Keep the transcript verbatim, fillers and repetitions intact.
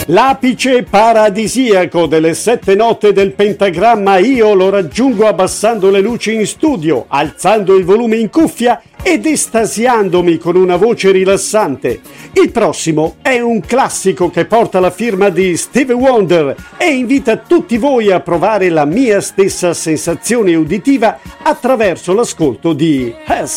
L'apice paradisiaco delle sette note del pentagramma io lo raggiungo abbassando le luci in studio, alzando il volume in cuffia ed estasiandomi con una voce rilassante. Il prossimo è un classico che porta la firma di Stevie Wonder e invita tutti voi a provare la mia stessa sensazione uditiva attraverso l'ascolto di Has